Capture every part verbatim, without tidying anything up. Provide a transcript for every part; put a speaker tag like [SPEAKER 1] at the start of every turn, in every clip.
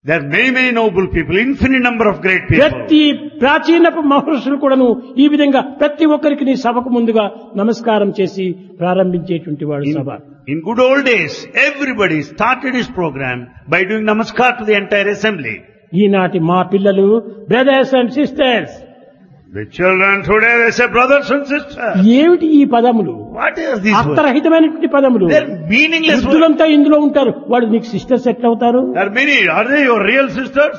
[SPEAKER 1] There are many, many noble people, infinite number of great people.
[SPEAKER 2] ప్రతి ప్రాచీనపు మహర్షులు కూడాను ఈ విధంగా ప్రతి ఒక్కరికి నీ సభకు ముందుగా నమస్కారం చేసి ప్రారంభించేటువంటి వాడు సభ.
[SPEAKER 1] In good old days, everybody started his program by doing namaskar to the entire assembly.
[SPEAKER 2] ఈనాటి మా పిల్లలు brothers and sisters.
[SPEAKER 1] The children today, they say brothers and sisters.
[SPEAKER 2] ఏమిటి ఈ పదములు?
[SPEAKER 1] What is this word?
[SPEAKER 2] అర్థరహితమైనటువంటి పదములు.
[SPEAKER 1] They're meaningless words.
[SPEAKER 2] వృద్ధులంతా ఇందులో ఉంటారు, వాడు నీకు సిస్టర్స్ ఎట్లా అవుతారు?
[SPEAKER 1] There are many. Are they your real sisters?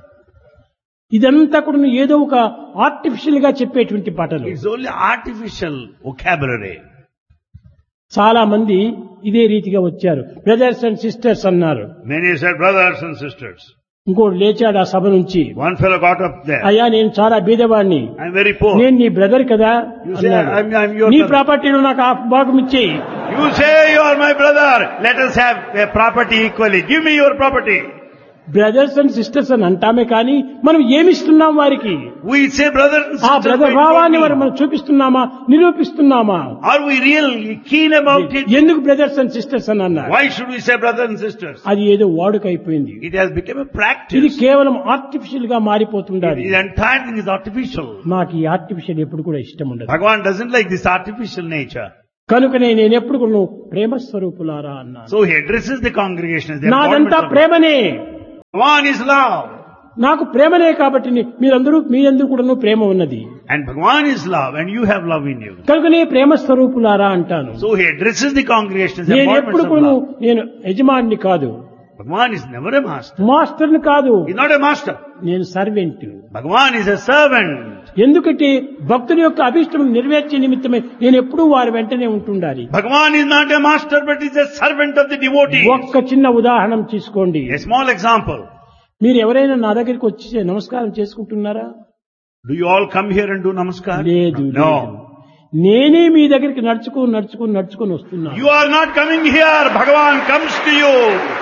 [SPEAKER 2] ఇదంతా కూడా ఏదో ఒక ఆర్టిఫిషియల్ గా చెప్పేటువంటి పాటలు.
[SPEAKER 1] It's only artificial vocabulary.
[SPEAKER 2] చాలా మంది ఇదే రీతిగా వచ్చారు, బ్రదర్స్ అండ్ సిస్టర్స్ అన్నారు.
[SPEAKER 1] Many said brothers and sisters.
[SPEAKER 2] ఇంకోటి లేచాడు ఆ సభ నుంచి,
[SPEAKER 1] One fellow got up there.
[SPEAKER 2] అయ్యా నేను చాలా బీదవాడిని,
[SPEAKER 1] I'm very poor.
[SPEAKER 2] నేను నీ బ్రదర్ కదా
[SPEAKER 1] You say,
[SPEAKER 2] అన్నాడు.
[SPEAKER 1] I'm- I'm your
[SPEAKER 2] నీ
[SPEAKER 1] brother.
[SPEAKER 2] ప్రాపర్టీలో నాకు ఆ భాగం ఇచ్చేయి.
[SPEAKER 1] You say you are my brother. Let us have a property equally. Give me your property.
[SPEAKER 2] Brothers and sisters అని అంటామే కానీ మనం ఏమిస్తున్నాం వారికి?
[SPEAKER 1] We say brothers and
[SPEAKER 2] ఆ
[SPEAKER 1] sisters.
[SPEAKER 2] బ్రదర్
[SPEAKER 1] but
[SPEAKER 2] భావాన్ని
[SPEAKER 1] what
[SPEAKER 2] మరి
[SPEAKER 1] we-
[SPEAKER 2] మనం చూపిస్తున్నామా, నిరూపిస్తున్నామా?
[SPEAKER 1] Are we really keen about it?
[SPEAKER 2] ఎందుకు brothers and sisters అని అన్నారు?
[SPEAKER 1] Why should we say brothers and sisters?
[SPEAKER 2] అది ఏదో వాడుకైపోయింది.
[SPEAKER 1] It has become a
[SPEAKER 2] ఇది
[SPEAKER 1] practice.
[SPEAKER 2] కేవలం ఆర్టిఫిషియల్ గా మారిపోతుండాలి.
[SPEAKER 1] The entire thing is artificial.
[SPEAKER 2] నాకు ఈ ఆర్టిఫిషియల్ ఎప్పుడు కూడా ఇష్టం ఉండదు.
[SPEAKER 1] Bhagavan doesn't like this artificial nature.
[SPEAKER 2] కనుకనే నేను ఎప్పుడు కూడా ప్రేమ స్వరూపులారా అన్నాను.
[SPEAKER 1] So he addresses the congregation as their
[SPEAKER 2] నాదంతా
[SPEAKER 1] embodiment of-
[SPEAKER 2] ప్రేమనే,
[SPEAKER 1] Bhagavan is love.
[SPEAKER 2] నాకు ప్రేమనే కాబట్టి ని- మీరందరూ మీరందరూ కూడా ప్రేమ ఉన్నది
[SPEAKER 1] And Bhagavan is love and you have love in you.
[SPEAKER 2] కనుకనే ప్రేమ స్వరూపులారా అంటాను.
[SPEAKER 1] So he addresses the congregation as
[SPEAKER 2] నేను ఎప్పుడు
[SPEAKER 1] embodiments of
[SPEAKER 2] కూడా
[SPEAKER 1] love.
[SPEAKER 2] నేను యజమాని కాదు,
[SPEAKER 1] Bhagavan is never a master.
[SPEAKER 2] మాస్టర్ని కాదు,
[SPEAKER 1] He's not a master.
[SPEAKER 2] నేను servant.
[SPEAKER 1] Bhagavan is a servant.
[SPEAKER 2] ఎందుకంటే భక్తుల యొక్క అభిష్టం నెరవేర్చే నిమిత్తమే నేను ఎప్పుడూ వారి వెంటనే ఉంటుండాలి.
[SPEAKER 1] Bhagavan is not a master but is a servant of the devotees.
[SPEAKER 2] ఒక్క చిన్న ఉదాహరణ తీసుకోండి.
[SPEAKER 1] A small example.
[SPEAKER 2] మీరు ఎవరైనా నా దగ్గరికి వచ్చి నమస్కారం చేసుకుంటున్నారా?
[SPEAKER 1] Do you all come here and do namaskar?
[SPEAKER 2] లేదు,
[SPEAKER 1] No.
[SPEAKER 2] లేదు. నేనే మీ దగ్గరికి నడుచుకుని నడుచుకుని నడుచుకుని వస్తున్నాను.
[SPEAKER 1] You are not coming here. Bhagavan comes to you.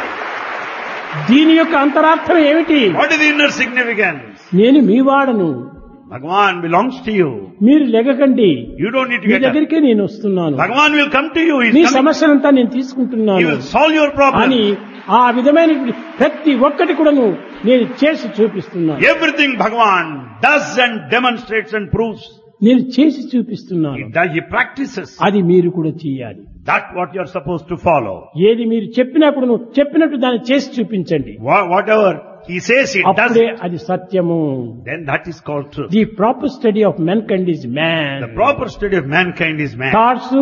[SPEAKER 2] దీని యొక్క అంతరార్థం ఏమిటి?
[SPEAKER 1] What is the inner significance?
[SPEAKER 2] నేను మీ వాడను,
[SPEAKER 1] Bhagavan belongs to you.
[SPEAKER 2] మీరు లెగకండి,
[SPEAKER 1] You don't need to
[SPEAKER 2] me
[SPEAKER 1] get up.
[SPEAKER 2] దగ్గరికే నేను వస్తున్నాను,
[SPEAKER 1] Bhagavan will come to you. He's
[SPEAKER 2] me
[SPEAKER 1] coming.
[SPEAKER 2] సమస్యలంతా నేను
[SPEAKER 1] He
[SPEAKER 2] తీసుకుంటున్నాను
[SPEAKER 1] will solve your
[SPEAKER 2] అని
[SPEAKER 1] problem.
[SPEAKER 2] ఆ విధమైన ప్రతి ఒక్కటి కూడాను నేను చేసి చూపిస్తున్నాను.
[SPEAKER 1] Everything Bhagavan does and demonstrates and proves.
[SPEAKER 2] నేను చేసి చూపిస్తున్నాను.
[SPEAKER 1] He does, he practices.
[SPEAKER 2] అది మీరు కూడా చేయాలి.
[SPEAKER 1] That's what you are supposed to follow.
[SPEAKER 2] ఏది మీరు చెప్పినప్పుడు నువ్వు చెప్పినట్టు దాన్ని చేసి చూపించండి.
[SPEAKER 1] Wha- Whatever he says, he does
[SPEAKER 2] అప్పుడే
[SPEAKER 1] it.
[SPEAKER 2] అది సత్యము.
[SPEAKER 1] Then that is called truth.
[SPEAKER 2] The proper study of men kind is man.
[SPEAKER 1] The proper study of mankind is man.
[SPEAKER 2] Thoughts,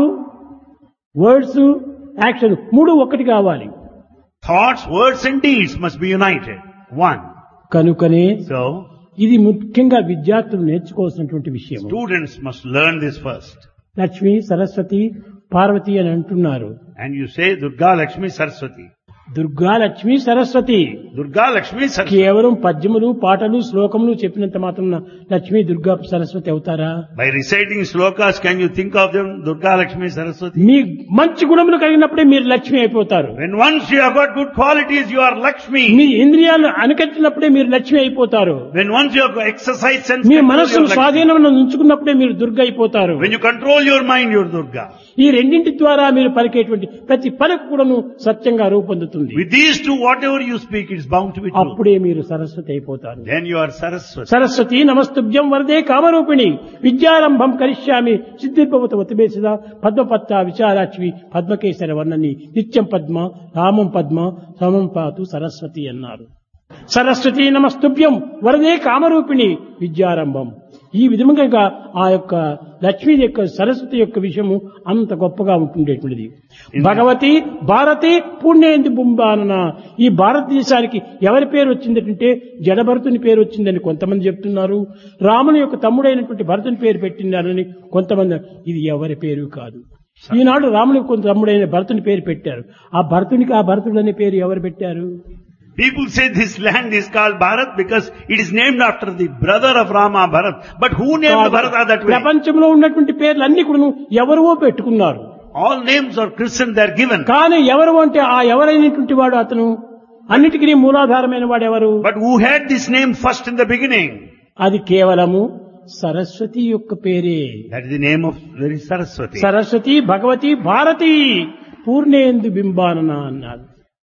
[SPEAKER 2] words, action మూడు ఒక్కటి కావాలి.
[SPEAKER 1] Thoughts, words and deeds must be united. One.
[SPEAKER 2] కనుకనే
[SPEAKER 1] So,
[SPEAKER 2] ఇది ముఖ్యంగా విద్యార్థులు నేర్చుకోవాల్సినటువంటి విషయం.
[SPEAKER 1] students must learn this first.
[SPEAKER 2] Lakshmi, Saraswati, Parvati అని అంటున్నారు.
[SPEAKER 1] And you say Durga Lakshmi Saraswati.
[SPEAKER 2] Durga, Lakshmi, Saraswati
[SPEAKER 1] Durga Lakshmi Saraswati.
[SPEAKER 2] కేవలం పద్యములు, పాటలు, శ్లోకములు చెప్పినంత మాత్రం లక్ష్మి, దుర్గా, సరస్వతి అవుతారా?
[SPEAKER 1] By reciting slokas, can you think of them Durga Lakshmi Saraswati?
[SPEAKER 2] మీ మంచి గుణములు కలిగినప్పుడే మీరు లక్ష్మి అయిపోతారు.
[SPEAKER 1] When once you have got good qualities, you are Lakshmi.
[SPEAKER 2] మీ ఇంద్రియాలను అణకట్టినప్పుడే మీరు లక్ష్మి అయిపోతారు.
[SPEAKER 1] When once you have exercised sense
[SPEAKER 2] me
[SPEAKER 1] control, you
[SPEAKER 2] మనస్సును
[SPEAKER 1] are Lakshmi.
[SPEAKER 2] స్వాధీనంలో ఉంచుకున్నప్పుడే మీరు దుర్గ అయిపోతారు.
[SPEAKER 1] When you control your mind, you are Durga.
[SPEAKER 2] ఈ రెండింటి ద్వారా మీరు పలికేటువంటి ప్రతి పలుకు కూడాను సత్యంగా రూపొందుతుంది.
[SPEAKER 1] With these two, whatever you speak, it is bound to be true.
[SPEAKER 2] అప్పుడే మీరు సరస్వతి అయిపోతారు.
[SPEAKER 1] Then you are Saraswati.
[SPEAKER 2] Saraswati నమస్తుభ్యం వరదే కామరూపిణి విద్యారంభం కరిష్యామి సిద్ధిర్భవత వతిమేసిద పద్మపత్త విచారాక్షి పద్మకేశర వర్ణని నిత్యం పద్మ రామం పద్మ సమం పాతు సరస్వతి అన్నారు. సరస్వతి నమస్తుభ్యం వరదే కామరూపిణి విద్యారంభం. ఈ విధంగా ఆ యొక్క లక్ష్మీ యొక్క సరస్వతి యొక్క విషయము అంత గొప్పగా ఉంటుండేటువంటిది. భగవతి భారతి పుణ్యేందు బుంబానన. ఈ భారతదేశానికి ఎవరి పేరు వచ్చిందంటే జడభరతుని పేరు వచ్చిందని కొంతమంది చెప్తున్నారు. రాముని యొక్క తమ్ముడైనటువంటి భరతుని పేరు పెట్టినారని కొంతమంది. ఇది ఎవరి పేరు కాదు. ఈనాడు రాముని కొంత తమ్ముడైన భరతుని పేరు పెట్టారు. ఆ భరతునికి ఆ భరతుడు అనే పేరు ఎవరు పెట్టారు?
[SPEAKER 1] People say this land is called Bharat because it is named after the brother of Rama, Bharat. But who named Bharata that way?
[SPEAKER 2] ప్రపంచంలో ఉన్నటువంటి పేర్లు అన్ని కూడా ఎవరో పెట్టుకున్నారు.
[SPEAKER 1] All names are Christian, they are given.
[SPEAKER 2] కానీ ఎవరు అంటే ఆ ఎవరైనటువంటి వాడు అతను అన్నిటికీ మూలాధారమైన వాడు ఎవరు?
[SPEAKER 1] But who had this name first in the beginning?
[SPEAKER 2] అది కేవలము సరస్వతి యొక్క పేరే.
[SPEAKER 1] That is the name of very Saraswati.
[SPEAKER 2] Saraswati Bhagavati Bharati Purnendu బింబానన అన్నారు.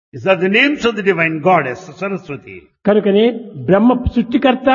[SPEAKER 1] These are the names of the divine goddess, Saraswati.
[SPEAKER 2] కనుకనే బ్రహ్మ సృష్టికర్త,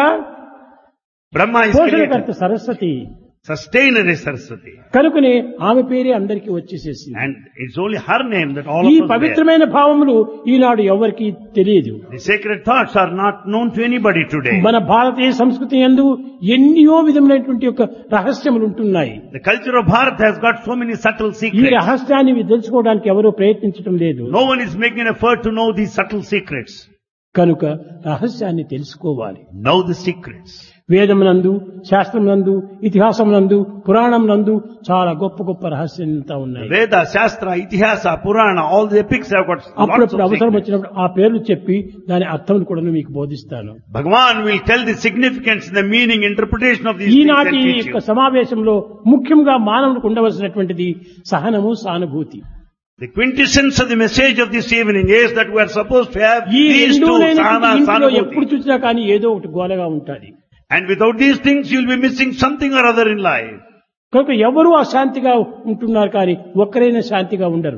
[SPEAKER 1] Brahma is
[SPEAKER 2] పోషణకర్త
[SPEAKER 1] creator.
[SPEAKER 2] Saraswati.
[SPEAKER 1] Sustainer is Saraswati.
[SPEAKER 2] కనుకనే ఆమె పేరే అందరికీ వచ్చేసేసింది.
[SPEAKER 1] And it's only her name that all
[SPEAKER 2] ఈ
[SPEAKER 1] of us bear.
[SPEAKER 2] పవిత్రమైన భావములు ఈనాడు ఎవరికి తెలియదు.
[SPEAKER 1] The sacred thoughts are not known to anybody today.
[SPEAKER 2] మన భారతీయ సంస్కృతి యందు ఎన్నో విధములైనటువంటి యొక్క రహస్యములు ఉంటున్నాయి.
[SPEAKER 1] The culture of Bharat has got so many subtle
[SPEAKER 2] ఈ
[SPEAKER 1] secrets.
[SPEAKER 2] రహస్యాన్ని తెలుసుకోవడానికి ఎవరూ ప్రయత్నించడం లేదు.
[SPEAKER 1] No one is making an effort to know these subtle secrets.
[SPEAKER 2] కనుక రహస్యాన్ని తెలుసుకోవాలి.
[SPEAKER 1] Know the secrets.
[SPEAKER 2] వేదమునందు, శాస్త్రమునందు, ఇతిహాసమునందు, పురాణమునందు చాలా గొప్ప గొప్ప రహస్యంతా ఉన్నాయి.
[SPEAKER 1] Veda, Shastra, Itihasa, Purana, all the epics have got lots
[SPEAKER 2] అప్పుడప్పుడు
[SPEAKER 1] of
[SPEAKER 2] అవసరం
[SPEAKER 1] secrets.
[SPEAKER 2] వచ్చినప్పుడు ఆ పేర్లు చెప్పి దాని అర్థం కూడా మీకు బోధిస్తాను.
[SPEAKER 1] Bhagavan will tell the significance, the meaning, interpretation of these things and
[SPEAKER 2] ఈనాటి
[SPEAKER 1] teach
[SPEAKER 2] యొక్క
[SPEAKER 1] you.
[SPEAKER 2] సమావేశంలో ముఖ్యంగా మానవునికి ఉండవలసినటువంటిది సహనము, సానుభూతి.
[SPEAKER 1] The quintessence of the message of this evening is that we are supposed to have
[SPEAKER 2] ఈ
[SPEAKER 1] these
[SPEAKER 2] రెండూ
[SPEAKER 1] two,
[SPEAKER 2] లేనటువంటి
[SPEAKER 1] Sana,
[SPEAKER 2] ఇంట్లో ఎప్పుడు
[SPEAKER 1] Sanubhuti.
[SPEAKER 2] చూసినా కానీ ఏదో ఒకటి గోలగా ఉంటుంది.
[SPEAKER 1] And without these things, you will be missing something or other in life.
[SPEAKER 2] కనుక ఎవరు అశాంతిగా ఉంటున్నారు కానీ ఒక్కరైనా శాంతిగా ఉండరు.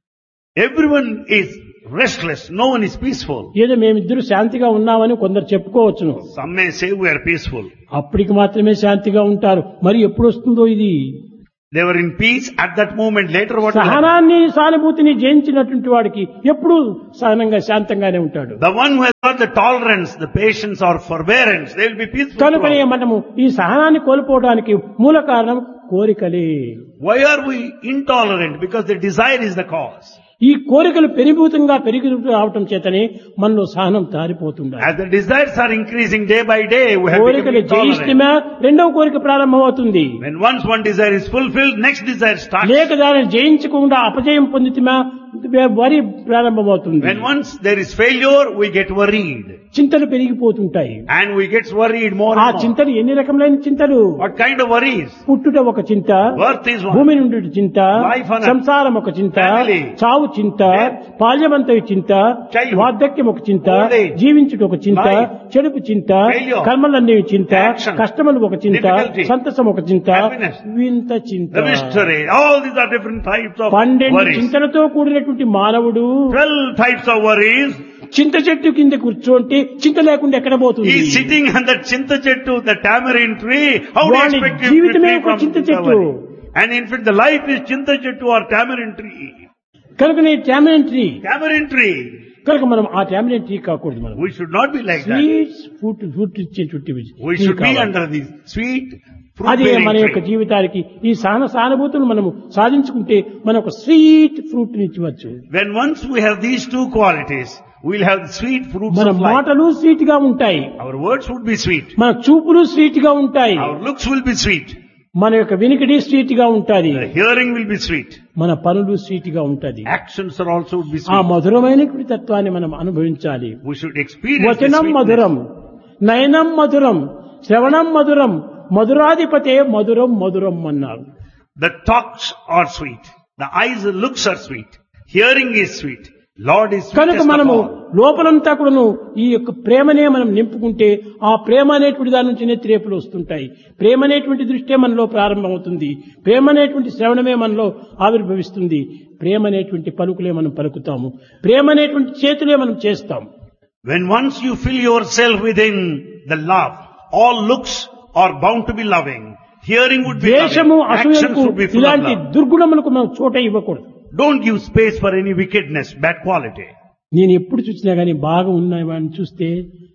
[SPEAKER 1] Everyone is restless. No one is peaceful.
[SPEAKER 2] ఏదో మేమిద్దరు శాంతిగా ఉన్నామని కొందరు చెప్పుకోవచ్చును.
[SPEAKER 1] Some may say we are peaceful.
[SPEAKER 2] అప్పటికి మాత్రమే శాంతిగా ఉంటారు. మరి ఎప్పుడు వస్తుందో ఇది?
[SPEAKER 1] They were in peace at that moment. Later what will happen?
[SPEAKER 2] సహనాన్ని, సానుభూతిని జయించినటువంటి వాడికి ఎప్పుడు సహనంగా శాంతంగానే ఉంటాడు.
[SPEAKER 1] The one who has got the tolerance, the patience or forbearance, they will be peaceful.
[SPEAKER 2] కనుకనే మనము ఈ సహనాన్ని కోల్పోవడానికి మూల కారణం కోరికలే.
[SPEAKER 1] Why are we intolerant? Because the desire is the cause.
[SPEAKER 2] ఈ కోరికలు పెరిభూతంగా పెరిగి రావటం చేతనే మనలో సహనం తారిపోతుండాలి.
[SPEAKER 1] As the desires are increasing day by day, we have become
[SPEAKER 2] కోరికలు
[SPEAKER 1] intolerant.
[SPEAKER 2] జయిస్తమే రెండవ కోరిక ప్రారంభమవుతుంది.
[SPEAKER 1] When once one desire is fulfilled, next desire starts.
[SPEAKER 2] లేక దానిని జయించకుండా అపజయం పొందితమే వరి ప్రారంభమవుతుంది.
[SPEAKER 1] When once there is failure, we get worried.
[SPEAKER 2] చింతలు పెరిగిపోతుంటాయి.
[SPEAKER 1] And we get worried more
[SPEAKER 2] ఆ
[SPEAKER 1] and more.
[SPEAKER 2] చింతలు ఎన్ని రకములైన చింతలు?
[SPEAKER 1] What kind of worries?
[SPEAKER 2] పుట్టుట ఒక చింత,
[SPEAKER 1] Birth is one.
[SPEAKER 2] భూమి నుండి చింత,
[SPEAKER 1] Life on earth.
[SPEAKER 2] సంసారం ఒక చింత,
[SPEAKER 1] Family.
[SPEAKER 2] చావు చింత,
[SPEAKER 1] Death.
[SPEAKER 2] బాల్యమంతయు చింత,
[SPEAKER 1] Childhood.
[SPEAKER 2] వార్ధక్యం ఒక చింత,
[SPEAKER 1] Old age.
[SPEAKER 2] జీవించుట ఒక చింత,
[SPEAKER 1] Life.
[SPEAKER 2] చెడుపు చింత,
[SPEAKER 1] Failure.
[SPEAKER 2] కర్మలన్నీ చింత,
[SPEAKER 1] Action.
[SPEAKER 2] కష్టములు ఒక చింత,
[SPEAKER 1] Difficulty.
[SPEAKER 2] సంతసం ఒక చింత,
[SPEAKER 1] Happiness.
[SPEAKER 2] వింత చింత.
[SPEAKER 1] The mystery. All these are different types of
[SPEAKER 2] పన్నెండు
[SPEAKER 1] worries.
[SPEAKER 2] చింతలతో కూడినటువంటి మానవుడు
[SPEAKER 1] Twelve types of worries.
[SPEAKER 2] చింత చెట్టు కింద కూర్చోంటే చింత లేకుండా ఎక్కడ పోతుంది?
[SPEAKER 1] He is sitting on that chinta chettu, the tamarind tree. How do you
[SPEAKER 2] వాడి
[SPEAKER 1] expect him to be
[SPEAKER 2] జీవితమే
[SPEAKER 1] free
[SPEAKER 2] ఒక
[SPEAKER 1] from
[SPEAKER 2] చింత
[SPEAKER 1] chinta
[SPEAKER 2] చెట్టు.
[SPEAKER 1] worry? And in fact, the life is chinta chettu or tamarind tree.
[SPEAKER 2] కనుక నీ టామినెంట్ tree
[SPEAKER 1] Tamarind tree.
[SPEAKER 2] కనుక మనం ఆ టామినెంట్ ట్రీ కాకూడదు. మనం
[SPEAKER 1] We should not be like that.
[SPEAKER 2] Sweet fruit fruit ఇచ్చేటువంటి
[SPEAKER 1] We should be under the sweet
[SPEAKER 2] అదే
[SPEAKER 1] fruit-bearing
[SPEAKER 2] మన యొక్క
[SPEAKER 1] tree.
[SPEAKER 2] జీవితానికి ఈ సహన సానుభూతులు మనము సాధించుకుంటే మన ఒక sweet fruit ఇచ్చవచ్చు.
[SPEAKER 1] When once we have these two qualities, we will have the sweet fruits
[SPEAKER 2] మన
[SPEAKER 1] of life.
[SPEAKER 2] మాటలు స్వీట్ గా ఉంటాయి,
[SPEAKER 1] Our words would be sweet.
[SPEAKER 2] మన చూపులు స్వీట్ గా ఉంటాయి,
[SPEAKER 1] Our looks will be sweet.
[SPEAKER 2] మన యొక్క వినికిడి స్వీట్ గా ఉంటది,
[SPEAKER 1] The hearing will be sweet.
[SPEAKER 2] మన పనులు స్వీట్ గా ఉంటది.
[SPEAKER 1] Actions are also would be
[SPEAKER 2] ఆ
[SPEAKER 1] sweet.
[SPEAKER 2] మధురమైనటువంటి తత్వాన్ని మనం అనుభవించాలి.
[SPEAKER 1] We should experience the
[SPEAKER 2] వచనం
[SPEAKER 1] sweetness.
[SPEAKER 2] మధురం, నయనం మధురం, శ్రవణం మధురం, మధురాధిపతే మధురం మధురం అన్నారు.
[SPEAKER 1] The talks are sweet. The eyes and looks are sweet. Hearing is sweet. Lord is
[SPEAKER 2] కనుక
[SPEAKER 1] sweetest of
[SPEAKER 2] మనము
[SPEAKER 1] all.
[SPEAKER 2] లోపలంతా కూడాను ఈ యొక్క ప్రేమనే మనం నింపుకుంటే ఆ ప్రేమ అనేటువంటి దాని నుంచి నెత్తిరేపులు వస్తుంటాయి. ప్రేమ అనేటువంటి దృష్టే మనలో ప్రారంభమవుతుంది. ప్రేమ అనేటువంటి శ్రవణమే మనలో ఆవిర్భవిస్తుంది. ప్రేమ అనేటువంటి పలుకులే మనం పలుకుతాము. ప్రేమ అనేటువంటి చేతులే మనం చేస్తాం.
[SPEAKER 1] When once you fill yourself within the love, all looks are bound to be loving. Hearing would be
[SPEAKER 2] ద్వేషము,
[SPEAKER 1] loving. Actions
[SPEAKER 2] అసూయలకు
[SPEAKER 1] would be full of
[SPEAKER 2] ఇలాంటి
[SPEAKER 1] love.
[SPEAKER 2] దుర్గుణములకు మనం చోట ఇవ్వకూడదు.
[SPEAKER 1] Don't give space for any wickedness, bad quality.
[SPEAKER 2] నేను ఎప్పుడు చూసినా గానీ బాగా ఉన్నాయి వాడిని చూస్తే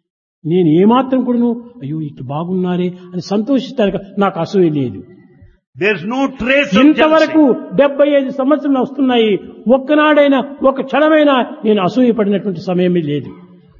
[SPEAKER 2] నేను ఏమాత్రం కూడాను అయ్యో ఇటు బాగున్నారే అని సంతోషిస్తాను. నాకు అసూయ లేదు.
[SPEAKER 1] There's no trace of
[SPEAKER 2] ఇంతవరకు
[SPEAKER 1] jealousy.
[SPEAKER 2] డెబ్బై ఐదు సంవత్సరాలు వస్తున్నాయి, ఒక్కనాడైనా ఒక క్షణమైనా నేను అసూయపడినటువంటి సమయమే లేదు.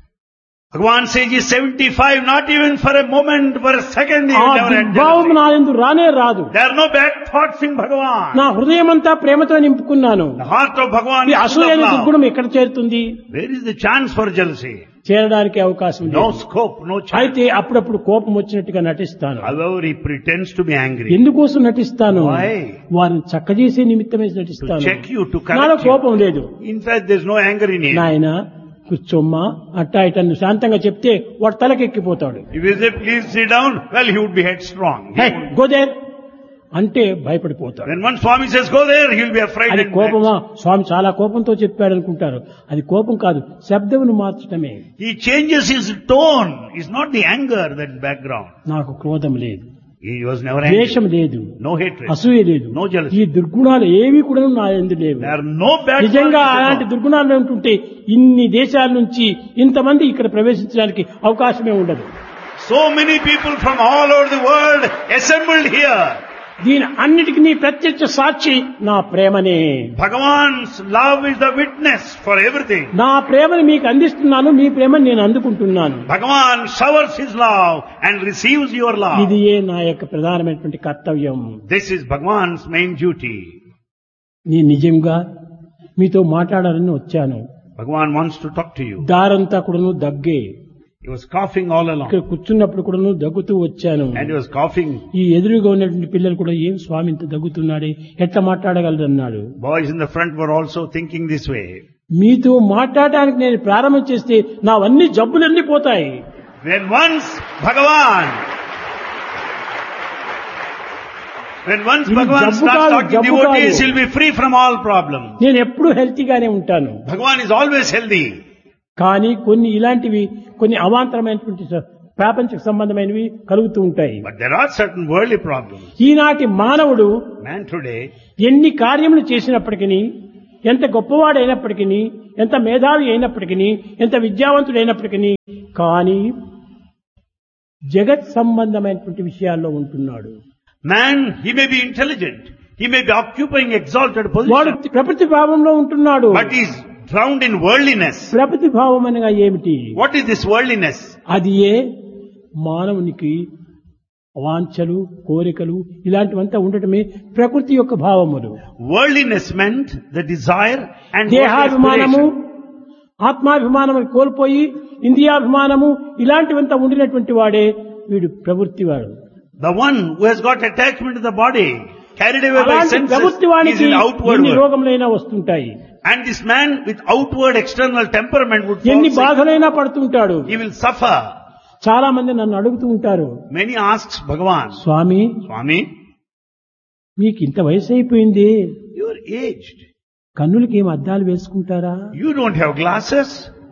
[SPEAKER 1] Bhagavan says he's seventy-five, not even for a moment, for a second he
[SPEAKER 2] ఆ
[SPEAKER 1] will never have
[SPEAKER 2] దుర్భావం
[SPEAKER 1] jealousy.
[SPEAKER 2] నా యందు రానే రాదు.
[SPEAKER 1] There are no bad thoughts in Bhagavan.
[SPEAKER 2] నా హృదయమంతా ప్రేమతో నింపుకున్నాను.
[SPEAKER 1] The heart of Bhagavan
[SPEAKER 2] ఈ
[SPEAKER 1] is full
[SPEAKER 2] అసూయ
[SPEAKER 1] of
[SPEAKER 2] అనే
[SPEAKER 1] love.
[SPEAKER 2] దుర్గుణం ఎక్కడ చేరుతుంది?
[SPEAKER 1] Where is the chance for jealousy?
[SPEAKER 2] చేరడానికి అవకాశం
[SPEAKER 1] No
[SPEAKER 2] లేదు.
[SPEAKER 1] scope, no chance.
[SPEAKER 2] అయితే అప్పుడప్పుడు కోపం వచ్చినట్టుగా నటిస్తాను.
[SPEAKER 1] However, he pretends to be angry.
[SPEAKER 2] ఎందుకోసం నటిస్తాను?
[SPEAKER 1] Why?
[SPEAKER 2] వారిని చక్కజేసే నిమిత్తమే నటిస్తాను.
[SPEAKER 1] To check you, to correct
[SPEAKER 2] నాలో
[SPEAKER 1] you.
[SPEAKER 2] కోపం లేదు.
[SPEAKER 1] In fact, there's no anger in him.
[SPEAKER 2] నాయన కూర్చోమ్మా అట్టా ఇట్లా నువ్వు శాంతంగా చెప్తే వాడు తలకెక్కిపోతాడు.
[SPEAKER 1] If you say, please sit down, well, he would be headstrong. He
[SPEAKER 2] hey
[SPEAKER 1] would-
[SPEAKER 2] go there అంటే భయపడిపోతాడు.
[SPEAKER 1] When one Swami says go there, he will be afraid.
[SPEAKER 2] అది
[SPEAKER 1] and
[SPEAKER 2] కోపమా, స్వామి చాలా కోపంతో చెప్పాడు అనుకుంటారు. అది కోపం కాదు, శబ్దమును మార్చడమే.
[SPEAKER 1] He changes his tone. It's not the anger that background.
[SPEAKER 2] నాకు క్రోధం లేదు,
[SPEAKER 1] He was never
[SPEAKER 2] ద్వేషం
[SPEAKER 1] angry.
[SPEAKER 2] లేదు,
[SPEAKER 1] No hatred.
[SPEAKER 2] అసూయ లేదు,
[SPEAKER 1] No jealousy.
[SPEAKER 2] ఈ దుర్గుణాలు ఏవి కూడా నా యందు లేవు.
[SPEAKER 1] There are no bad
[SPEAKER 2] నిజంగా
[SPEAKER 1] qualities at
[SPEAKER 2] అలాంటి
[SPEAKER 1] all.
[SPEAKER 2] దుర్గుణాలు ఉంటుంటే ఇన్ని దేశాల నుంచి ఇంతమంది ఇక్కడ ప్రవేశించడానికి అవకాశమే ఉండదు.
[SPEAKER 1] So many people from all over the world assembled here.
[SPEAKER 2] దీని అన్నిటికీ నీ ప్రత్యక్ష సాక్షి నా ప్రేమనే.
[SPEAKER 1] Bhagavan's love is the witness for everything.
[SPEAKER 2] నా ప్రేమను మీకు అందిస్తున్నాను, మీ ప్రేమను నేను అందుకుంటున్నాను.
[SPEAKER 1] Bhagavan showers his love and receives your love.
[SPEAKER 2] ఇది ఏ నా యొక్క ప్రధానమైనటువంటి కర్తవ్యం.
[SPEAKER 1] This is Bhagavan's main duty.
[SPEAKER 2] నేను నిజంగా మీతో మాట్లాడాలని వచ్చాను.
[SPEAKER 1] Bhagavan wants to talk to you.
[SPEAKER 2] దారంతా కూడాను దగ్గే.
[SPEAKER 1] He was coughing all along.
[SPEAKER 2] ఇక్కడ కూర్చున్నప్పుడు కూడాను దగ్గుతూ వచ్చాను.
[SPEAKER 1] And he was coughing.
[SPEAKER 2] ఈ ఎదురుగా ఉన్నటువంటి పిల్లలు కూడా ఏం స్వామి ఇంత దగ్గుతున్నాడే, ఎట్లా మాట్లాడగలరన్నాడు.
[SPEAKER 1] Boys in the front were also thinking this way.
[SPEAKER 2] మీతో మాట్లాడడానికి నేను ప్రారంభం చేస్తే నావన్నీ జబ్బులన్నీ పోతాయి.
[SPEAKER 1] When once Bhagavan, when once
[SPEAKER 2] ఇది
[SPEAKER 1] Bhagavan
[SPEAKER 2] జబ్బు
[SPEAKER 1] starts
[SPEAKER 2] కాదు,
[SPEAKER 1] talking
[SPEAKER 2] జబ్బు
[SPEAKER 1] devotees,
[SPEAKER 2] కాదు.
[SPEAKER 1] he'll be free from all problems.
[SPEAKER 2] నేను ఎప్పుడూ హెల్తీగానే ఉంటాను.
[SPEAKER 1] Bhagavan is always healthy.
[SPEAKER 2] కానీ కొన్ని ఇలాంటివి కొన్ని అవాంతరమైనటువంటి స- ప్రాపంచిక సంబంధమైనవి కలుగుతూ ఉంటాయి.
[SPEAKER 1] But there are certain worldly problems.
[SPEAKER 2] ఈనాటి మానవుడు
[SPEAKER 1] Man today,
[SPEAKER 2] ఎన్ని కార్యములు చేసినప్పటికీ, ఎంత గొప్పవాడైనప్పటికీ, ఎంత మేధావి అయినప్పటికీ, ఎంత విద్యావంతుడైనప్పటికీ, కానీ జగత్ సంబంధమైనటువంటి విషయాల్లో ఉంటున్నాడు.
[SPEAKER 1] man, he may be intelligent. He may be occupying exalted
[SPEAKER 2] వాడు
[SPEAKER 1] position.
[SPEAKER 2] ప్రకృతి భావంలో ఉంటున్నాడు.
[SPEAKER 1] But he is drowned in worldliness.
[SPEAKER 2] ప్రకృతి భావం అనగా ఏమిటి?
[SPEAKER 1] What is this worldliness?
[SPEAKER 2] అది ఏ మానవునికి వాంఛలు, కోరికలు ఇలాంటివంతా ఉండటమే ప్రకృతి యొక్క భావములు.
[SPEAKER 1] Worldliness meant the desire and
[SPEAKER 2] దేహాభిమానము,
[SPEAKER 1] aspiration.
[SPEAKER 2] ఆత్మాభిమానము కోల్పోయి ఇంద్రియాభిమానము ఇలాంటివంతా ఉండినటువంటి వాడే వీడు ప్రవృత్తి వాడు.
[SPEAKER 1] The one who has got attachment to the body, carried away by
[SPEAKER 2] అలాంటి
[SPEAKER 1] senses,
[SPEAKER 2] ప్రవృత్తి
[SPEAKER 1] is
[SPEAKER 2] వానికి
[SPEAKER 1] in outward
[SPEAKER 2] ఎన్ని
[SPEAKER 1] world.
[SPEAKER 2] రోగములైనా వస్తుంటాయి,
[SPEAKER 1] And this man with outward external temperament would fall
[SPEAKER 2] ఎన్ని
[SPEAKER 1] sick.
[SPEAKER 2] బాధలైనా పడుతుంటాడు.
[SPEAKER 1] He will suffer.
[SPEAKER 2] చాలా మంది నన్ను అడుగుతూ ఉంటారు,
[SPEAKER 1] Many asks Bhagavan,
[SPEAKER 2] స్వామి
[SPEAKER 1] Swami,
[SPEAKER 2] మీకు ఇంత వయసు అయిపోయింది,
[SPEAKER 1] you are aged.
[SPEAKER 2] కన్నులకి ఏం అద్దాలు వేసుకుంటారా
[SPEAKER 1] You don't have glasses?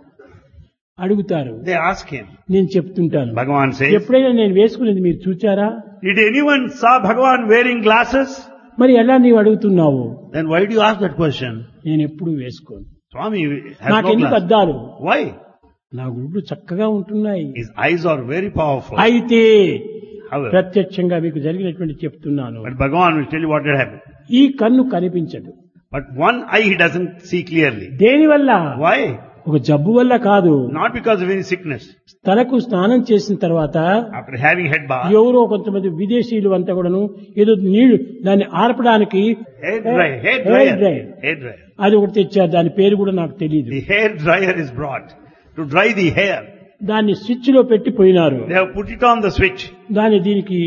[SPEAKER 2] అడుగుతారు.
[SPEAKER 1] They ask him.
[SPEAKER 2] నేను చెప్తుంటాను,
[SPEAKER 1] Bhagavan says,
[SPEAKER 2] ఎప్పుడైనా నేను వేసుకునేది మీరు చూచారా?
[SPEAKER 1] did anyone saw Bhagavan wearing glasses?
[SPEAKER 2] మరి ఎలా నీవు అడుగుతున్నావు?
[SPEAKER 1] Then why do you ask that question?
[SPEAKER 2] నేను ఎప్పుడు వేసుకోను.
[SPEAKER 1] Swami has no
[SPEAKER 2] నాకెందుకు
[SPEAKER 1] glasses.
[SPEAKER 2] అద్దాలు?
[SPEAKER 1] Why?
[SPEAKER 2] నా గుడ్లు చక్కగా ఉంటున్నాయి.
[SPEAKER 1] His eyes are very powerful.
[SPEAKER 2] అయితే
[SPEAKER 1] However,
[SPEAKER 2] ప్రత్యక్షంగా మీకు జరిగినటువంటి చెప్తున్నాను.
[SPEAKER 1] but Bhagavan will tell you what will happen.
[SPEAKER 2] ఈ కన్ను కనిపించదు.
[SPEAKER 1] But one eye he doesn't see clearly.
[SPEAKER 2] దేనివల్ల?
[SPEAKER 1] Why?
[SPEAKER 2] ఒక జబ్బు వల్ల కాదు.
[SPEAKER 1] Not because of any sickness.
[SPEAKER 2] తలకు స్నానం చేసిన తర్వాత
[SPEAKER 1] After having head bath,
[SPEAKER 2] ఎవరో కొంతమంది విదేశీయులు అంతా కూడాను ఏదో నీళ్లు దాన్ని ఆర్పడానికి
[SPEAKER 1] hair dryer, hair
[SPEAKER 2] hair
[SPEAKER 1] dryer,
[SPEAKER 2] dryer.
[SPEAKER 1] hair dryer.
[SPEAKER 2] అది ఒకటి తెచ్చారు. దాని పేరు కూడా నాకు తెలియదు.
[SPEAKER 1] The hair dryer is brought to dry the hair.
[SPEAKER 2] దాన్ని స్విచ్ లో పెట్టి పోయినారు.
[SPEAKER 1] They have put it on the switch.
[SPEAKER 2] దాన్ని దీనికి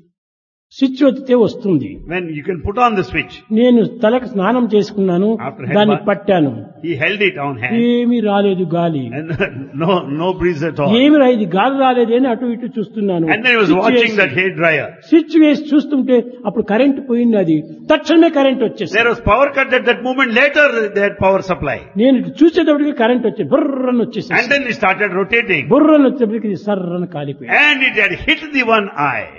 [SPEAKER 2] స్విచ్ వచ్చితే వస్తుంది.
[SPEAKER 1] When you can put on the switch.
[SPEAKER 2] నేను తలకు స్నానం చేసుకున్నాను,
[SPEAKER 1] After head
[SPEAKER 2] దాన్ని
[SPEAKER 1] bath.
[SPEAKER 2] పట్టాను,
[SPEAKER 1] He held it on hand.
[SPEAKER 2] ఏమీ రాలేదు గాలి.
[SPEAKER 1] And no, no breeze at all.
[SPEAKER 2] ఏమి రా ఇది గాలి రాలేదు అని అటు ఇటు చూస్తున్నాను.
[SPEAKER 1] And then he was
[SPEAKER 2] switch
[SPEAKER 1] watching
[SPEAKER 2] వేసి-
[SPEAKER 1] that hair dryer.
[SPEAKER 2] స్విచ్ వేసి చూస్తుంటే అప్పుడు కరెంట్ పోయింది. అది తక్షణమే కరెంట్ వచ్చేసి
[SPEAKER 1] There was power cut at that moment. Later they had power supply.
[SPEAKER 2] నేను ఇటు చూసేటప్పటికి కరెంట్ వచ్చేది, బుర్రని వచ్చేసి
[SPEAKER 1] And then it started rotating.
[SPEAKER 2] బుర్రని వచ్చేటప్పటికి ఇది సర్రని కాలిపోయింది.
[SPEAKER 1] And it had hit the one eye.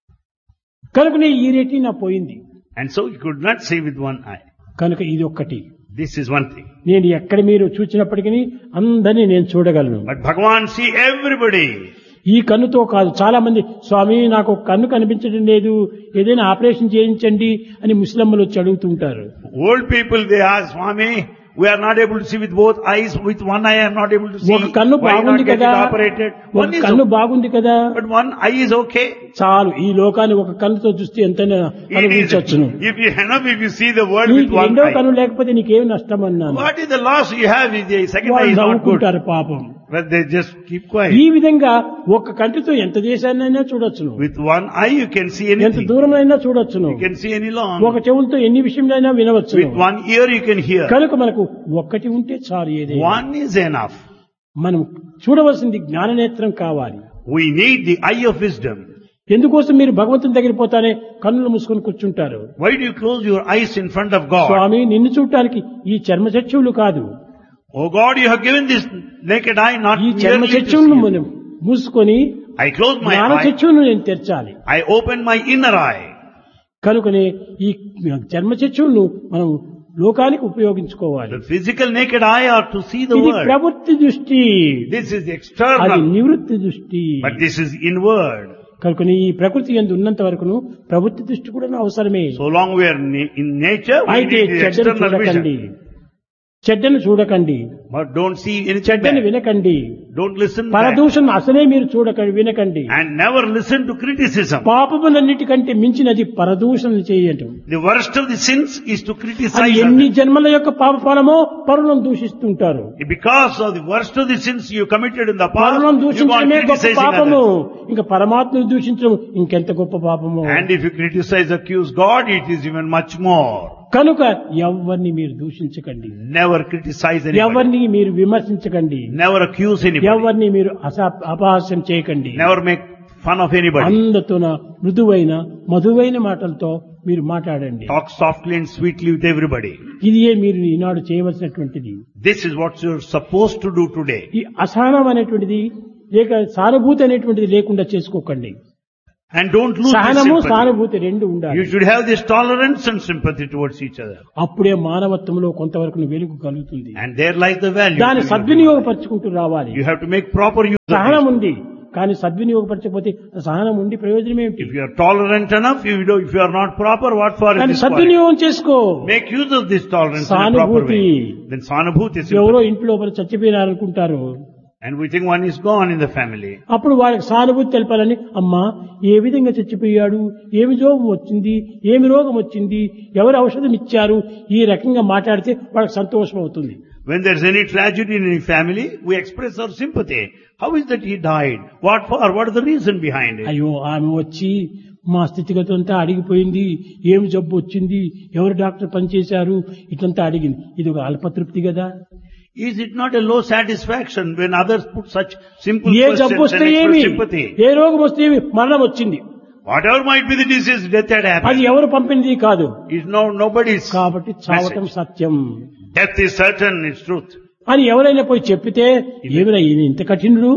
[SPEAKER 2] కనుకనే ఈ రెటీనా పోయింది.
[SPEAKER 1] And so he could not see with one eye.
[SPEAKER 2] కనుక ఇది ఒక్కటి.
[SPEAKER 1] This is one thing.
[SPEAKER 2] నేను ఎక్కడ మీరు చూసినప్పటికీ అందరినీ నేను చూడగలను.
[SPEAKER 1] But Bhagavan see everybody.
[SPEAKER 2] ఈ కన్నుతో కాదు. చాలా మంది స్వామి నాకు ఒక కన్ను కనిపించడం లేదు, ఏదైనా ఆపరేషన్ చేయించండి అని ముస్లింలు వచ్చి అడుగుతుంటారు.
[SPEAKER 1] Old people, they ask, Swami, we are not able to see with both eyes. With one eye I am not able to see.
[SPEAKER 2] ఒక కన్ను
[SPEAKER 1] Why not
[SPEAKER 2] బాగుంది
[SPEAKER 1] get it
[SPEAKER 2] కదా,
[SPEAKER 1] operated?
[SPEAKER 2] ఒక
[SPEAKER 1] One is
[SPEAKER 2] కన్ను
[SPEAKER 1] okay.
[SPEAKER 2] బాగుంది కదా,
[SPEAKER 1] But one eye is okay.
[SPEAKER 2] చాలు. ఈ లోకాన్ని ఒక కన్నుతో చూస్తే ఎంతైనా
[SPEAKER 1] It is,
[SPEAKER 2] అనుభవించవచ్చును.
[SPEAKER 1] if you enough, if you see the world with
[SPEAKER 2] నీకు
[SPEAKER 1] one
[SPEAKER 2] రెండో
[SPEAKER 1] eye.
[SPEAKER 2] కన్ను లేకపోతే నీకేం నష్టం అన్నాను.
[SPEAKER 1] What is the loss you have if the second eye
[SPEAKER 2] వాళ్ళు
[SPEAKER 1] is not good?
[SPEAKER 2] నవ్వుకుంటారు పాపం.
[SPEAKER 1] But they just keep quiet.
[SPEAKER 2] ఈ విధంగా ఒక్క కంటితో ఎంత దేశాన్నైనా చూడొచ్చును,
[SPEAKER 1] With one eye you can see
[SPEAKER 2] ఎంత
[SPEAKER 1] anything.
[SPEAKER 2] దూరమైనా చూడొచ్చును,
[SPEAKER 1] You can see any long.
[SPEAKER 2] ఒక చెవులతో ఎన్ని విషయంలో వినవచ్చును.
[SPEAKER 1] With one ear you can hear.
[SPEAKER 2] కనుక మనకు ఒక్కటి ఉంటే చాలు. ఏదైనా
[SPEAKER 1] One is enough.
[SPEAKER 2] మనం చూడవలసింది జ్ఞాననేత్రం కావాలి.
[SPEAKER 1] We need the eye of wisdom.
[SPEAKER 2] ఎందుకోసం మీరు భగవంతుని దగ్గర పోతానే కన్నులు మూసుకొని కూర్చుంటారు?
[SPEAKER 1] Why do you close your eyes in front of God?
[SPEAKER 2] స్వామి, నిన్ను చూడటానికి ఈ చర్మ చక్షువులు కాదు,
[SPEAKER 1] Oh God, you have given this naked eye not
[SPEAKER 2] ఈ చర్మ
[SPEAKER 1] merely to
[SPEAKER 2] చక్షువులను
[SPEAKER 1] see.
[SPEAKER 2] మనం మూసుకొని
[SPEAKER 1] I close my
[SPEAKER 2] జ్ఞాన
[SPEAKER 1] eye,
[SPEAKER 2] చక్షువును నేను తెరచాలి.
[SPEAKER 1] I open my inner eye.
[SPEAKER 2] కనుకనే ఈ చర్మ చక్షువులను మనం లోకానికి ఉపయోగించుకోవాలి.
[SPEAKER 1] The physical naked eye are to see the
[SPEAKER 2] ఇది
[SPEAKER 1] world.
[SPEAKER 2] ప్రవృత్తి దృష్టి,
[SPEAKER 1] This is
[SPEAKER 2] అది
[SPEAKER 1] external,
[SPEAKER 2] నివృత్తి దృష్టి.
[SPEAKER 1] but this is inward.
[SPEAKER 2] కనుకని ఈ ప్రకృతి యందు ఉన్నంత వరకును ప్రవృత్తి దృష్టి కూడా అవసరమే.
[SPEAKER 1] So long we are na- in nature, we
[SPEAKER 2] అయితే
[SPEAKER 1] need the
[SPEAKER 2] చెడ్డను
[SPEAKER 1] external
[SPEAKER 2] చూడకండి,
[SPEAKER 1] vision.
[SPEAKER 2] చెడ్డను చూడకండి,
[SPEAKER 1] But don't see anything
[SPEAKER 2] చెడ్డను
[SPEAKER 1] bad.
[SPEAKER 2] వినకండి,
[SPEAKER 1] Don't listen bad.
[SPEAKER 2] పరదూషణ అసలే మీరు చూడకండి, వినకండి.
[SPEAKER 1] And never listen to criticism.
[SPEAKER 2] పాపములన్నిటికంటే మించినది పరదూషణ చేయటం.
[SPEAKER 1] The worst of the sins is to
[SPEAKER 2] అది
[SPEAKER 1] criticize
[SPEAKER 2] ఎన్ని
[SPEAKER 1] others.
[SPEAKER 2] జన్మల యొక్క పాప ఫలమో పరులను దూషిస్తుంటారు.
[SPEAKER 1] Because of the worst of the sins you committed in the past,
[SPEAKER 2] పరులను
[SPEAKER 1] you go on
[SPEAKER 2] దూషించడమే గొప్ప
[SPEAKER 1] criticizing
[SPEAKER 2] పాపము,
[SPEAKER 1] others.
[SPEAKER 2] ఇంకా పరమాత్మను దూషించడం ఇంకెంత గొప్ప పాపము.
[SPEAKER 1] And if you criticize, accuse God, it is even much more.
[SPEAKER 2] కనుక ఎవరిని మీరు దూషించకండి,
[SPEAKER 1] Never criticize anybody.
[SPEAKER 2] ఎవరిని మీరు విమర్శించకండి,
[SPEAKER 1] Never accuse anybody.
[SPEAKER 2] ఎవరిని మీరు అస- అపహాస్యం చేయకండి.
[SPEAKER 1] Never make fun of anybody.
[SPEAKER 2] అందతోన మృదువైన మధువైన మాటలతో మీరు మాట్లాడండి.
[SPEAKER 1] Talk softly and sweetly with everybody.
[SPEAKER 2] ఇదియే మీరు ఈనాడు చేయవలసినటువంటిది.
[SPEAKER 1] This is what you're supposed to do today.
[SPEAKER 2] ఈ అసహనం అనేటువంటిది లేక సానుభూతి అనేటువంటిది లేకుండా చేసుకోకండి.
[SPEAKER 1] And don't lose this
[SPEAKER 2] సహనము
[SPEAKER 1] sympathy.
[SPEAKER 2] సానుభూతి రెండు ఉండాలి.
[SPEAKER 1] You should have this tolerance and sympathy towards each other.
[SPEAKER 2] అప్పుడే మానవత్వంలో కొంతవరకు వెలుగు కలుగుతుంది.
[SPEAKER 1] And there lies the value.
[SPEAKER 2] దాన్ని సద్వినియోగపరచుకుంటూ రావాలి.
[SPEAKER 1] You have to make proper use of
[SPEAKER 2] సహనం
[SPEAKER 1] this.
[SPEAKER 2] ఉంది కానీ సద్వినియోగపరచకపోతే సహనం ఉండి ప్రయోజనం ఏమిటి?
[SPEAKER 1] If you are tolerant enough, you know, if you are not proper, what for is
[SPEAKER 2] దాన్ని
[SPEAKER 1] this for?
[SPEAKER 2] సద్వినియోగం చేసుకో.
[SPEAKER 1] Make use of this tolerance in a proper way.
[SPEAKER 2] సానుభూతి.
[SPEAKER 1] Then sanubhuti is
[SPEAKER 2] ఎవరో
[SPEAKER 1] sympathy.
[SPEAKER 2] ఇంట్లో ఒకరు చచ్చిపోయినారనుకుంటారు,
[SPEAKER 1] And we think one is gone in the family.
[SPEAKER 2] అప్పుడు వాళ్ళకి సానుభూతి తెలపాలని, అమ్మా ఏ విధంగా చచ్చిపోయాడు, ఏమి రోగం వచ్చింది, ఏమి రోగం వచ్చింది, ఎవరు ఔషధం ఇచ్చారు, ఈ రకంగా మాట్లాడితే వాళ్ళకి సంతోషం అవుతుంది.
[SPEAKER 1] When there's any tragedy in any family, we express our sympathy. How is that he died? What for? What is the reason behind it?
[SPEAKER 2] అయ్యో ఆమె వచ్చి మా స్థితిగతి అంతా అడిగిపోయింది, ఏమి జబ్బు వచ్చింది, ఎవరు డాక్టర్ పనిచేశారు, ఇట్లంతా అడిగింది. ఇది ఒక అల్పతృప్తి కదా.
[SPEAKER 1] Is it not a low satisfaction when others put such simple
[SPEAKER 2] ఏ జబ్బు
[SPEAKER 1] questions
[SPEAKER 2] వస్తే
[SPEAKER 1] and
[SPEAKER 2] ఏమి,
[SPEAKER 1] express sympathy?
[SPEAKER 2] ఏ రోగం వస్తే ఏమి, మరణం వచ్చింది,
[SPEAKER 1] Whatever might be the disease, death had
[SPEAKER 2] అది
[SPEAKER 1] happened.
[SPEAKER 2] ఎవరు పంపినది కాదు.
[SPEAKER 1] It's no nobody's
[SPEAKER 2] కాబట్టి చావటం
[SPEAKER 1] message.
[SPEAKER 2] Satyam
[SPEAKER 1] Death is certain, it's truth.
[SPEAKER 2] అని ఎవరైనా పోయి చెప్పితే ఏమిరా ఈయన ఇంత కఠినుడు,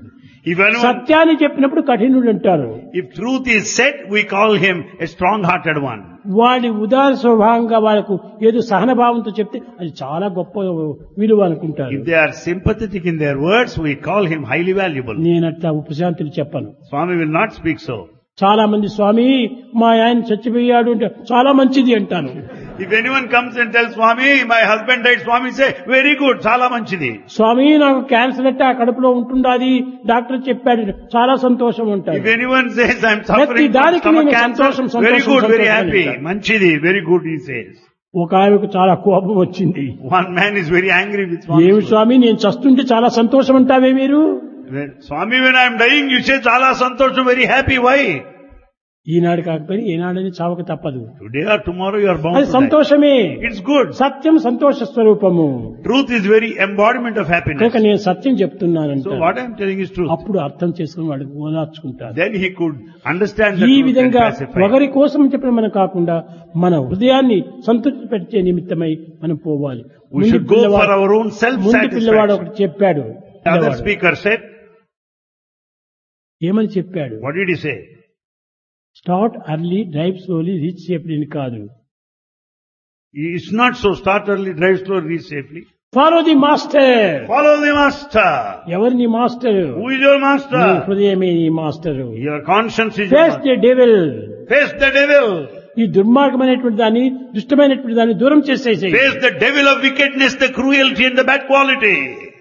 [SPEAKER 1] If anyone,
[SPEAKER 2] సత్యాన్ని చెప్పినప్పుడు కఠినుడు అంటారు.
[SPEAKER 1] if truth is said, we call him a strong-hearted one.
[SPEAKER 2] వాడి ఉదార స్వభావంగా వాళ్ళకు ఏదో సహనభావంతో చెప్తే అది చాలా గొప్ప విలువ అనుకుంటారు.
[SPEAKER 1] If they are sympathetic in their words, we call him highly valuable.
[SPEAKER 2] నేనట్లా ఉపశాంతులు చెప్పను.
[SPEAKER 1] Swami will not speak so.
[SPEAKER 2] చాలా మంది స్వామి మా ఆయన చచ్చిపోయాడు అంటే చాలా మంచిది అంటాను.
[SPEAKER 1] If anyone comes and tells Swami, my husband died, Swami say, very good, chala manchidi.
[SPEAKER 2] స్వామి నాకు క్యాన్సర్ అంటే ఆ కడుపులో ఉంటుండాది, డాక్టర్ చెప్పాడు, చాలా సంతోషం
[SPEAKER 1] If
[SPEAKER 2] ఉంటాడు.
[SPEAKER 1] anyone says, I'm
[SPEAKER 2] ప్రతి
[SPEAKER 1] suffering from
[SPEAKER 2] దానికి
[SPEAKER 1] stomach
[SPEAKER 2] నేను
[SPEAKER 1] cancer,
[SPEAKER 2] సంతోషం, సంతోషం,
[SPEAKER 1] very good, very
[SPEAKER 2] సంతోషం
[SPEAKER 1] happy,
[SPEAKER 2] అంటాడు.
[SPEAKER 1] manchidi, very good, he says.
[SPEAKER 2] ఒక ఆమెకు చాలా కోపం వచ్చింది.
[SPEAKER 1] One man is very angry with Swami.
[SPEAKER 2] ఏమి స్వామి నేను చస్తుంటే చాలా సంతోషం అంటావే మీరు?
[SPEAKER 1] When, Swami, when I'm dying, you say, chala santosham, very happy, why?
[SPEAKER 2] ఈనాడు కాకపోయినా ఏనాడని చావక తప్పదు.
[SPEAKER 1] Today or tomorrow you are bound
[SPEAKER 2] అది
[SPEAKER 1] to die.
[SPEAKER 2] సంతోషమే.
[SPEAKER 1] It's good.
[SPEAKER 2] సత్యం సంతోష స్వరూపము.
[SPEAKER 1] Truth is very embodiment of happiness.
[SPEAKER 2] కనుక నేను సత్యం చెప్తున్నానంట.
[SPEAKER 1] So what I'm telling is truth.
[SPEAKER 2] అప్పుడు అర్థం చేసుకుని వాడు ఓదార్చుకుంటారు.
[SPEAKER 1] Then he could understand the
[SPEAKER 2] ఈ
[SPEAKER 1] truth and
[SPEAKER 2] విధంగా
[SPEAKER 1] pacify.
[SPEAKER 2] ఒకరి కోసం చెప్పిన మనం కాకుండా మన హృదయాన్ని సంతృప్తి పెట్టే నిమిత్తమై మనం పోవాలి.
[SPEAKER 1] We
[SPEAKER 2] ముందు
[SPEAKER 1] should go for
[SPEAKER 2] పిల్లవాడు-
[SPEAKER 1] our own
[SPEAKER 2] ముందు పిల్లవాడు
[SPEAKER 1] self-satisfaction.
[SPEAKER 2] ఒకటి చెప్పాడు.
[SPEAKER 1] The other
[SPEAKER 2] పిల్లవాడు.
[SPEAKER 1] speaker said,
[SPEAKER 2] ఏమని చెప్పాడు?
[SPEAKER 1] what did he say?
[SPEAKER 2] Start early, drive slowly, reach safely కాదు.
[SPEAKER 1] It's not so. Start early, drive slow, reach safely.
[SPEAKER 2] Follow the master.
[SPEAKER 1] Follow the master.
[SPEAKER 2] ఎవరు నీ మాస్టర్?
[SPEAKER 1] Who is your
[SPEAKER 2] నీ
[SPEAKER 1] master?
[SPEAKER 2] హృదయమే నీ master.
[SPEAKER 1] Your conscience is your
[SPEAKER 2] face
[SPEAKER 1] master.
[SPEAKER 2] The devil.
[SPEAKER 1] Face the devil.
[SPEAKER 2] ఈ దుర్మార్గమైనటువంటి దాన్ని, దుష్టమైనటువంటి దాన్ని దూరం చేసేసి
[SPEAKER 1] Face the devil of wickedness, the cruelty and the bad quality.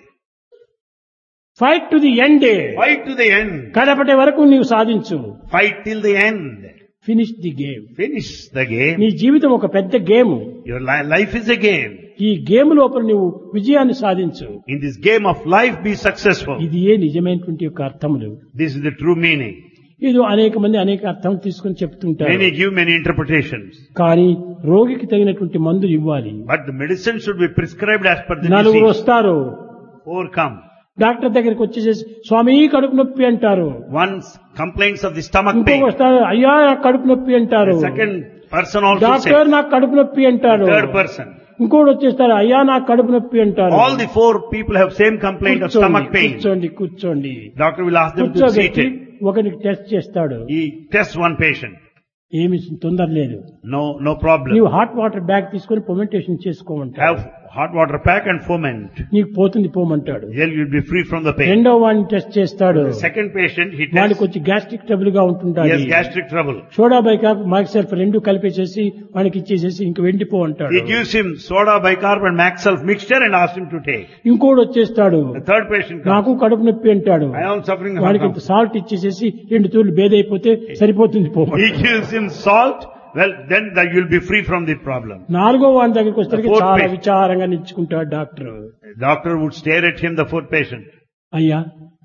[SPEAKER 2] Fight to the end.
[SPEAKER 1] Fight to the end.
[SPEAKER 2] కడపటి వరకు నీవు సాధించు.
[SPEAKER 1] Fight till the end.
[SPEAKER 2] Finish the game.
[SPEAKER 1] Finish the game.
[SPEAKER 2] నీ జీవితం ఒక పెద్ద game.
[SPEAKER 1] Your li- life is a game.
[SPEAKER 2] ఈ game లోపల నువ్వు విజయాన్ని సాధించు.
[SPEAKER 1] In this game of life, be successful.
[SPEAKER 2] ఇది ఏ నిజమైనటువంటి యొక్క అర్థములు.
[SPEAKER 1] This is the true meaning.
[SPEAKER 2] ఇది అనేక మంది అనేక అర్థం తీసుకుని చెప్తుంటారు.
[SPEAKER 1] Many give many interpretations.
[SPEAKER 2] కానీ రోగికి తగినటువంటి మందు ఇవ్వాలి.
[SPEAKER 1] But the medicine should be prescribed as per the
[SPEAKER 2] నలుగురు
[SPEAKER 1] disease.
[SPEAKER 2] వస్తారు,
[SPEAKER 1] Overcome.
[SPEAKER 2] డాక్టర్ దగ్గరికి వచ్చేసేసి స్వామి కడుపు నొప్పి అంటారు.
[SPEAKER 1] Once complains of the stomach
[SPEAKER 2] ఇంకొక
[SPEAKER 1] pain.
[SPEAKER 2] వస్తారు అయ్యా నాకు కడుపు నొప్పి అంటారు.
[SPEAKER 1] The second person also
[SPEAKER 2] doctor
[SPEAKER 1] says.
[SPEAKER 2] నాకు కడుపు నొప్పి అంటారు.
[SPEAKER 1] Third person.
[SPEAKER 2] ఇంకోటి వచ్చేస్తారు అయ్యా నాకు కడుపు నొప్పి అంటారు.
[SPEAKER 1] All the four people have same complaint of stomach pain.
[SPEAKER 2] కూర్చోండి కూర్చోండి
[SPEAKER 1] Doctor will ask them to
[SPEAKER 2] కూర్చోబెట్టి
[SPEAKER 1] seated.
[SPEAKER 2] ఒకరికి టెస్ట్ చేస్తాడు.
[SPEAKER 1] He tests one patient.
[SPEAKER 2] ఏమి తొందర లేదు.
[SPEAKER 1] No, no problem.
[SPEAKER 2] నీవు హాట్ వాటర్ బ్యాగ్ తీసుకొని పొమెంటేషన్ చేసుకోమంటాడు.
[SPEAKER 1] Have hot water pack and foment.
[SPEAKER 2] నీకు పోతుంది పోమంటాడు.
[SPEAKER 1] Then you'll be free from the pain.
[SPEAKER 2] రెండో వాడిని టెస్ట్ చేస్తాడు.
[SPEAKER 1] The second patient, he
[SPEAKER 2] వాడికి
[SPEAKER 1] tests.
[SPEAKER 2] వచ్చి గ్యాస్ట్రిక్ ట్రబుల్ గా
[SPEAKER 1] He
[SPEAKER 2] ఉంటుంటాడు.
[SPEAKER 1] has gastric trouble.
[SPEAKER 2] Soda బైకార్బ్ మాక్సెల్ఫ్ రెండు కలిపేసేసి వాడికి ఇచ్చేసేసి ఇంక వెండిపో అంటాడు.
[SPEAKER 1] He gives him soda bicarb and Maxelf mixture and asks him to take.
[SPEAKER 2] ఇంకోటి వచ్చేస్తాడు
[SPEAKER 1] The third patient comes.
[SPEAKER 2] నాకు కడుపు నొప్పి అంటాడు.
[SPEAKER 1] I am suffering.
[SPEAKER 2] వాడికి ఇంత సాల్ట్ ఇచ్చేసేసి రెండు తూర్లు బేదైపోతే సరిపోతుంది పో.
[SPEAKER 1] He gives him salt. Well, then that you'll be free from the problem.
[SPEAKER 2] నాలుగో వాడి దగ్గరికి వస్తే
[SPEAKER 1] The fourth
[SPEAKER 2] చాలా
[SPEAKER 1] patient.
[SPEAKER 2] విచారంగా నిల్చుకుంటాడు doctor.
[SPEAKER 1] Doctor would stare at him, the fourth patient.
[SPEAKER 2] అయ్యా